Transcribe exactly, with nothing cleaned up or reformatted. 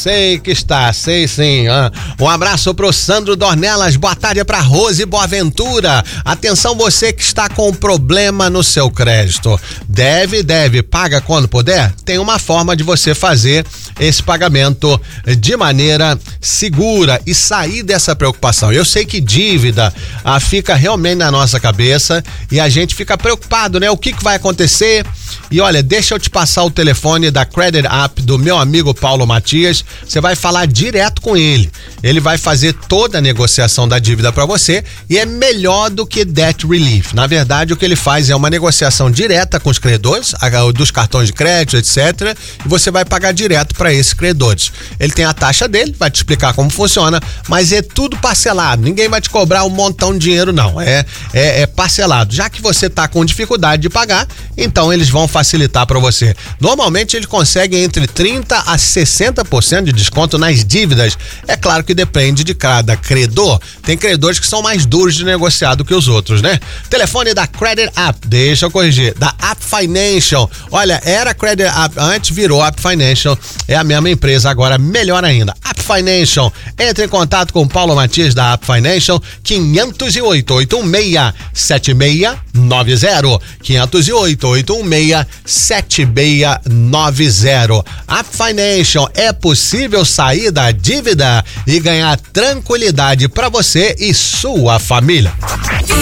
sei que está, sei sim. Ah. Um abraço pro Sandro Dornelas, boa tarde pra Rose Boaventura. Atenção você que está com problema no seu crédito. Deve, deve, paga quando puder. Tem uma forma de você fazer esse pagamento de maneira segura e sair dessa preocupação. Eu sei que dívida ah, fica realmente na nossa cabeça e a gente fica preocupado, né? O que que vai acontecer? E olha, deixa eu te passar o telefone da Credit App do meu amigo Paulo Matias. Você vai falar direto com ele. Ele vai fazer toda a negociação da dívida para você e é melhor do que Debt Relief. Na verdade, o que ele faz é uma negociação direta com os credores, dos cartões de crédito, etcétera. E você vai pagar direto para esses credores. Ele tem a taxa dele, vai te explicar como funciona, mas é tudo parcelado. Ninguém vai te cobrar um montão de dinheiro, não. É, é, é parcelado. Já que você está com dificuldade de pagar, então eles vão facilitar para você. Normalmente eles conseguem entre trinta a sessenta por cento de desconto nas dívidas. É claro que depende de cada credor. Tem credores que são mais duros de negociar do que os outros, né? Telefone da Credit App, deixa eu corrigir, da App Financial. Olha, era Credit App, antes virou App Financial, é a mesma empresa, agora melhor ainda. App Financial, entre em contato com o Paulo Matias da App Financial, quinhentos e oito, oito um seis, sete seis nove zero, quinhentos e oito, oito um seis, sete seis nove zero. App Financial, é possível sair da dívida e ganhar tranquilidade para você e sua família.